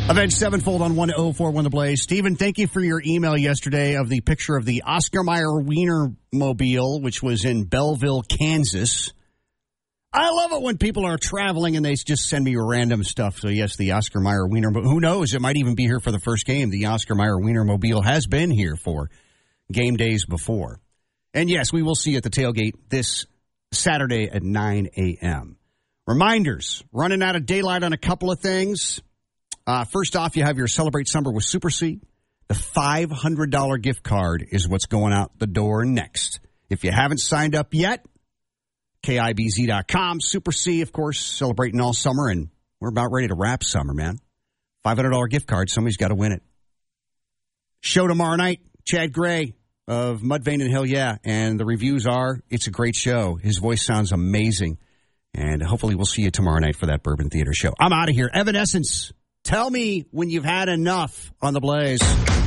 Avenged Sevenfold on 1041 The Blaze. Stephen, thank you for your email yesterday of the picture of the Oscar Mayer Wiener Mobile, which was in Belleville, Kansas. I love it when people are traveling and they just send me random stuff. So, yes, the Oscar Mayer Wiener, but who knows? It might even be here for the first game. The Oscar Mayer Wiener Mobile has been here for game days before. And, yes, we will see you at the tailgate this Saturday at 9 a.m. Reminders, running out of daylight on a couple of things. First off, you have your Celebrate Summer with Super C. The $500 gift card is what's going out the door next. If you haven't signed up yet, KIBZ.com. Super C, of course, celebrating all summer, and we're about ready to wrap summer, man. $500 gift card. Somebody's got to win it. Show tomorrow night, Chad Gray of Mudvayne and Hell Yeah, and the reviews are, it's a great show. His voice sounds amazing, and hopefully we'll see you tomorrow night for that Bourbon Theater show. I'm out of here. Evanescence. Tell me when you've had enough on The Blaze.